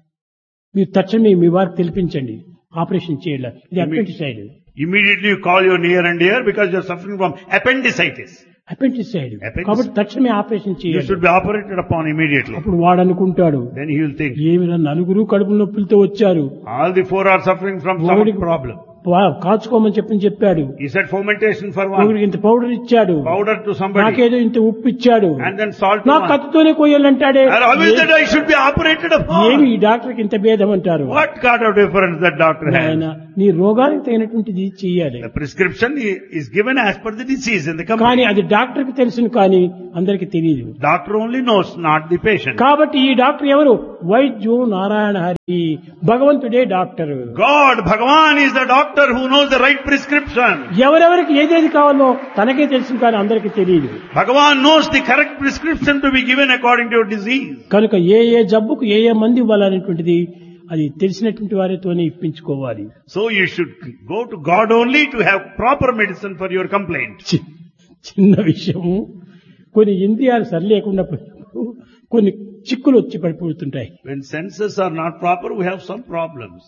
[SPEAKER 2] మీరు తక్షణమే మీ వారికి తెలిపించండి ఆపరేషన్ చేయాలి. ఇది అపెండిసైడ్.
[SPEAKER 1] Immediately you call your near and dear because you're suffering from appendicitis.
[SPEAKER 2] అపెండిసైడ్
[SPEAKER 1] Appendicitis.
[SPEAKER 2] కాబట్టి తక్షణమే ఆపరేషన్
[SPEAKER 1] You
[SPEAKER 2] చేయాలి.
[SPEAKER 1] should be operated upon immediately.
[SPEAKER 2] అప్పుడు వాడు అనుకుంటాడు
[SPEAKER 1] Then he will think,
[SPEAKER 2] ఏమిరా నలుగురు కడుపు నొప్పులతో వచ్చారు,
[SPEAKER 1] all the four are suffering from stomach
[SPEAKER 2] ఒకడికి
[SPEAKER 1] problem.
[SPEAKER 2] వా- కాచుకోమని చెప్పని చెప్పాడు.
[SPEAKER 1] He said fermentation for one,
[SPEAKER 2] ఒకడికి ఇంత పౌడర్ ఇచ్చాడు,
[SPEAKER 1] powder to somebody,
[SPEAKER 2] నాకేదో ఇంత ఉప్పు ఇచ్చాడు,
[SPEAKER 1] and then salt to
[SPEAKER 2] నా
[SPEAKER 1] one.
[SPEAKER 2] కత్తితోనే కొయ్యాలంటాడే.
[SPEAKER 1] And always that I should be operated
[SPEAKER 2] ఏమి
[SPEAKER 1] upon.
[SPEAKER 2] ఈ డాక్టర్కి ఇంత భేదం అంటారు.
[SPEAKER 1] What kind of difference that doctor
[SPEAKER 2] ఆయన
[SPEAKER 1] has?
[SPEAKER 2] నీ రోగానికి తగినటువంటిది చెయ్యాలి.
[SPEAKER 1] The prescription i- is given as per the disease in the
[SPEAKER 2] కానీ
[SPEAKER 1] company.
[SPEAKER 2] అది డాక్టర్కి తెలుసును కానీ అందరికి తెలియదు.
[SPEAKER 1] Doctor only knows, not the patient.
[SPEAKER 2] కాబట్టి ఈ డాక్టర్ ఎవరు? వైద్యు నారాయణ హరి, భగవంతుడే doctor.
[SPEAKER 1] God, Bhagavan is the doctor who knows the right prescription.
[SPEAKER 2] ఎవరెవరికి ఏదేది కావాలో తనకే తెలుసు కానీ అందరికీ తెలియదు.
[SPEAKER 1] Bhagavan knows the correct prescription to be given according to your disease.
[SPEAKER 2] కనుక ఏ ఏ జబ్బుకు ఏ ఏ మంది ఇవ్వాలనేటువంటిది అది తెలిసినటువంటి వారితోనే ఇప్పించుకోవాలి.
[SPEAKER 1] So you should go to God only to have proper medicine for your complaint.
[SPEAKER 2] చి- చిన్న విషయము, కొన్ని ఇంద్రియాలు సరిలేకుండా పోయినప్పుడు కొన్ని చిక్కులు వచ్చి పడిపోతుంటాయి.
[SPEAKER 1] When senses are not proper, we have some problems.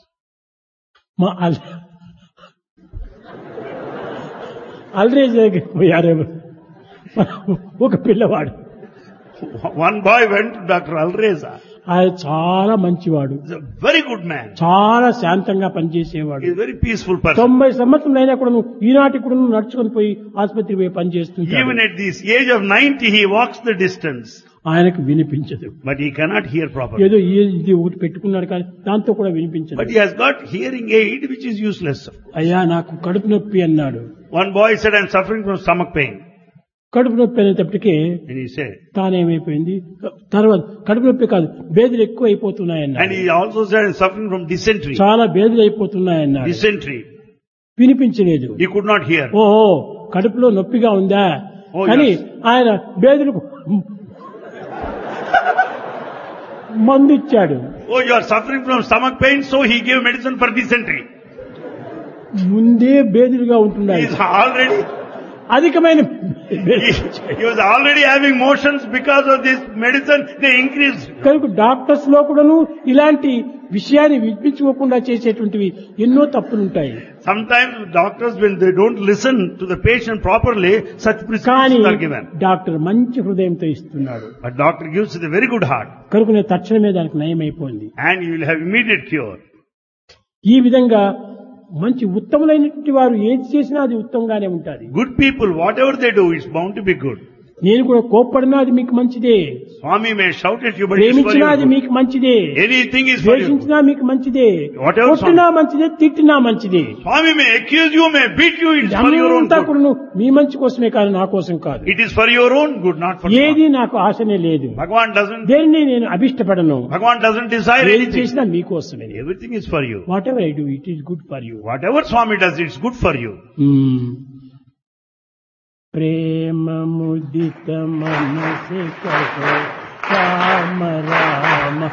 [SPEAKER 2] మా అల్ అల్రేజ్ దగ్గరికి పోయారేమో ఒక పిల్లవాడు.
[SPEAKER 1] One boy went to Doctor Alreza.
[SPEAKER 2] ఆయన చాలా మంచివాడు,
[SPEAKER 1] He's a very good man.
[SPEAKER 2] చాలా శాంతంగా పనిచేసేవాడు.
[SPEAKER 1] He's a very peaceful person.
[SPEAKER 2] తొంభై సంవత్సరాలు అయినా కూడా ఈనాటి కూడా నడుచుకొని పోయి ఆసుపత్రి పోయి
[SPEAKER 1] Even
[SPEAKER 2] పనిచేస్తుంటాడు.
[SPEAKER 1] at this age of ninety, he walks the distance.
[SPEAKER 2] ఆయనకు వినిపించదు.
[SPEAKER 1] But he cannot hear properly.
[SPEAKER 2] ఏదో ఈ- ఇది ఒకటి పెట్టుకున్నాడు కానీ దాంతో కూడా వినిపించదు.
[SPEAKER 1] But he has got hearing aid which is useless.
[SPEAKER 2] అయ్యా నాకు కడుపు నొప్పి అన్నాడు.
[SPEAKER 1] One boy said, I'm suffering from stomach pain.
[SPEAKER 2] కడుపు నొప్పి అనేటప్పటికే
[SPEAKER 1] And he said,
[SPEAKER 2] తానేమైపోయింది, తర్వాత కడుపు నొప్పి కాదు బేదులు ఎక్కువ అయిపోతున్నాయన్నాడు.
[SPEAKER 1] and he also said, I'm suffering from dysentery.
[SPEAKER 2] చాలా బేదులు అయిపోతున్నాయన్నాడు.
[SPEAKER 1] Dysentery.
[SPEAKER 2] వినిపించలేదు.
[SPEAKER 1] He could not hear.
[SPEAKER 2] ఓహో కడుపులో నొప్పిగా ఉందా
[SPEAKER 1] Oh,
[SPEAKER 2] కానీ
[SPEAKER 1] yes.
[SPEAKER 2] ఆయన బేదులకు మందు ఇచ్చాడు.
[SPEAKER 1] Oh, you are suffering from stomach pain, so he gave medicine for dysentery.
[SPEAKER 2] ముందే బేదులుగా
[SPEAKER 1] He
[SPEAKER 2] ఉంటున్నాయి.
[SPEAKER 1] is already,
[SPEAKER 2] అధికమైన
[SPEAKER 1] he, he was already having motions because of this medicine, they increased.
[SPEAKER 2] కనుక డాక్టర్స్ లో కూడాను ఇలాంటి విషయాన్ని వినిపించుకోకుండా చేసేటువంటివి ఎన్నో తప్పులుంటాయి.
[SPEAKER 1] Sometimes doctors, when they don't listen to the patient properly, such
[SPEAKER 2] కానీ
[SPEAKER 1] prescriptions are given.
[SPEAKER 2] డాక్టర్ మంచి హృదయంతో ఇస్తున్నాడు.
[SPEAKER 1] But doctor gives with a very good heart,
[SPEAKER 2] కనుక నేను తక్షణమే దానికి నయమైపోయింది.
[SPEAKER 1] and you will have immediate cure.
[SPEAKER 2] ఈ విధంగా మంచి ఉత్తములైనటువంటి వారు ఏది చేసినా అది ఉత్తమంగానే ఉంటుంది.
[SPEAKER 1] Good people, whatever they do, it's bound to be good.
[SPEAKER 2] నేను కూడా కోప్పడినా అది మీకు మంచిదే,
[SPEAKER 1] Swami may shout at you, but it's for
[SPEAKER 2] ప్రేమించినా అది
[SPEAKER 1] you.
[SPEAKER 2] మీకు మంచిదే,
[SPEAKER 1] Anything is for you.
[SPEAKER 2] ద్వేషించినా మీకు మంచిదే,
[SPEAKER 1] Whatever
[SPEAKER 2] కొట్టినా మంచిదే, తిట్టినా మంచిదే.
[SPEAKER 1] Swami may accuse you, may beat you, it's for your own
[SPEAKER 2] అంతా
[SPEAKER 1] good.
[SPEAKER 2] కూడా మీ మంచి కోసమే కాదు, నా కోసం కాదు.
[SPEAKER 1] It is for your own good, not for
[SPEAKER 2] ఏది
[SPEAKER 1] Swami.
[SPEAKER 2] నాకు ఆశనే లేదు,
[SPEAKER 1] Bhagavan doesn't,
[SPEAKER 2] దేన్ని నేను అభిష్టపడను.
[SPEAKER 1] Bhagavan doesn't desire
[SPEAKER 2] ఏది
[SPEAKER 1] anything.
[SPEAKER 2] చేసినా మీకోసమే.
[SPEAKER 1] Everything is for you.
[SPEAKER 2] What ever I do it is good for you.
[SPEAKER 1] Whatever Swami does, it's good for you.
[SPEAKER 2] ప్రేమ ముదిత మనసే కహో రామ రామ